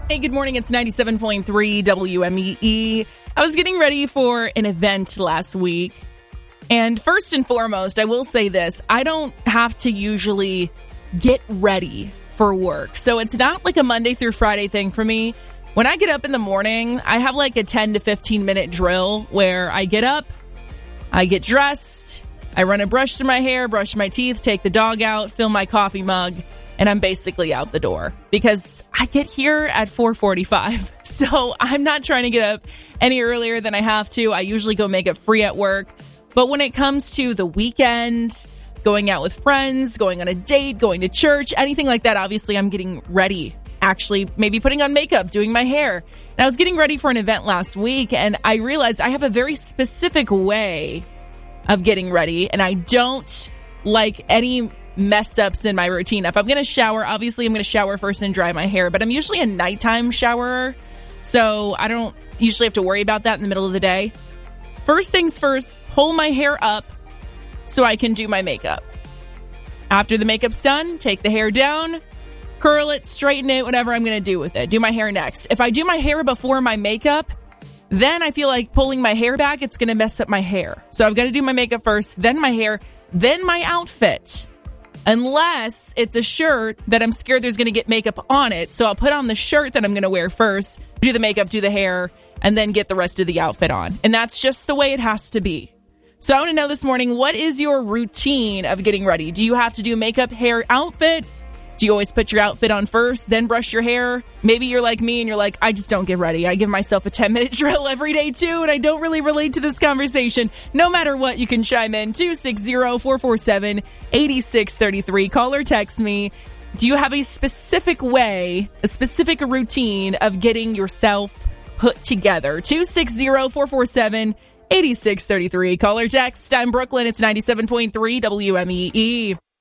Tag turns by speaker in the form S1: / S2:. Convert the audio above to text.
S1: Hey, good morning. It's 97.3 WMEE. I was getting ready for an event last week. And first and foremost, I will say this. I don't have to usually get ready for work. So it's not like a Monday through Friday thing for me. When I get up in the morning, I have like a 10 to 15 minute drill where I get up, I get dressed, I run a brush through my hair, brush my teeth, take the dog out, fill my coffee mug, and I'm basically out the door because I get here at 4:45. So I'm not trying to get up any earlier than I have to. I usually go makeup free at work. But when it comes to the weekend, going out with friends, going on a date, going to church, anything like that, obviously I'm getting ready. Actually, maybe putting on makeup, doing my hair. And I was getting ready for an event last week, and I realized I have a very specific way of getting ready, and I don't like any mess ups in my routine. If I'm going to shower, obviously I'm going to shower first and dry my hair, but I'm usually a nighttime showerer, so I don't usually have to worry about that in the middle of the day. First things first, pull my hair up so I can do my makeup. After the makeup's done, take the hair down, curl it, straighten it, whatever I'm going to do with it. Do my hair next. If I do my hair before my makeup, then I feel like pulling my hair back, it's going to mess up my hair. So I've got to do my makeup first, then my hair, then my outfit. Unless it's a shirt that I'm scared there's going to get makeup on it. So I'll put on the shirt that I'm going to wear first, do the makeup, do the hair, and then get the rest of the outfit on. And that's just the way it has to be. So I want to know this morning, what is your routine of getting ready? Do you have to do makeup, hair, outfit? Do you always put your outfit on first, then brush your hair? Maybe you're like me and you're like, I just don't get ready. I give myself a 10-minute drill every day too, and I don't really relate to this conversation. No matter what, you can chime in 260-447-8633. Call or text me. Do you have a specific way, a specific routine of getting yourself put together? 260-447-8633. Call or text. I'm Brooklyn. It's 97.3 WMEE.